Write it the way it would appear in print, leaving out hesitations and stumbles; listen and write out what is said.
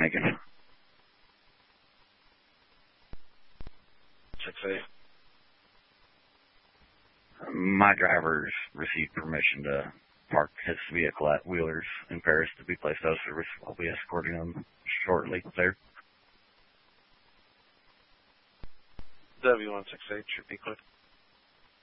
Megan. 6A. My driver's received permission to park his vehicle at Wheelers in Paris to be placed out of service. I'll be escorting him shortly there. W16A should be cleared.